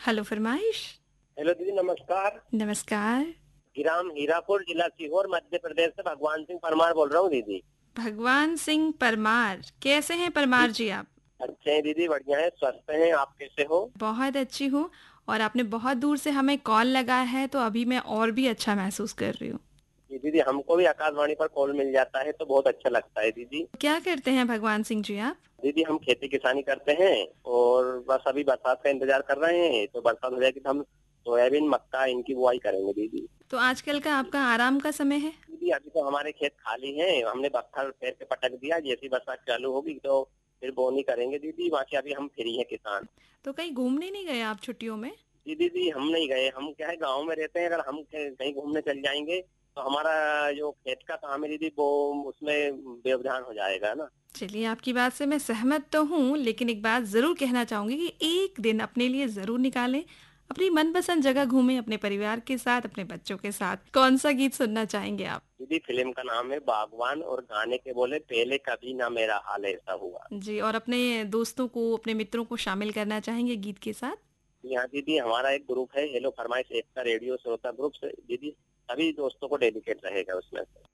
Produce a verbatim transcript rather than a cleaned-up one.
Hello फरमाइश। Hello दीदी, नमस्कार। नमस्कार। ग्राम हीरापुर, जिला सीहोर, मध्य प्रदेश से भगवान सिंह परमार बोल रहा हूँ दीदी। भगवान सिंह परमार, कैसे हैं परमार जी आप? अच्छे हैं दीदी, बढ़िया है, स्वस्थ हैं। आप कैसे हो? बहुत अच्छी हूँ। और आपने बहुत दूर से हमें कॉल लगाया है तो अभी मैं और भी अच्छा महसूस कर रही हूँ। जी दीदी, हमको भी आकाशवाणी पर कॉल मिल जाता है तो बहुत अच्छा लगता है दीदी। क्या करते हैं भगवान सिंह जी आप? दीदी हम खेती किसानी करते हैं और बस अभी बरसात का इंतजार कर रहे हैं, तो बरसात हो जाएगी तो हम सोयाबीन मक्का इनकी बुआई करेंगे दीदी। तो आजकल का आपका आराम का समय है? दीदी अभी तो हमारे खेत खाली हैं, हमने पत्थर फेर के पटक दिया, जैसी बरसात चालू होगी तो फिर बोनी करेंगे दीदी। बाकी अभी हम फ्री हैं किसान। तो कहीं घूमने नहीं गए आप छुट्टियों में? जी दीदी, हम नहीं गए। हम क्या है, गांव में रहते हैं। अगर हम कहीं कहीं घूमने चल जाएंगे तो हमारा जो खेत का काम है दीदी, वो उसमें व्यवधान हो जाएगा ना। चलिए, आपकी बात से मैं सहमत तो हूँ, लेकिन एक बात जरूर कहना चाहूंगी कि एक दिन अपने लिए जरूर निकालें। अपनी मनपसंद जगह घूमें, अपने परिवार के साथ, अपने बच्चों के साथ। कौन सा गीत सुनना चाहेंगे आप? दीदी फिल्म का नाम है बागवान, और गाने के बोले पहले कभी ना मेरा हाल ऐसा हुआ। जी, और अपने दोस्तों को, अपने मित्रों को शामिल करना चाहेंगे गीत के साथ? यहाँ दीदी हमारा एक ग्रुप है, हेलो फरमाइश एकता रेडियो श्रोता ग्रुप से दीदी, सभी दोस्तों को डेडिकेट रहेगा उसमें से।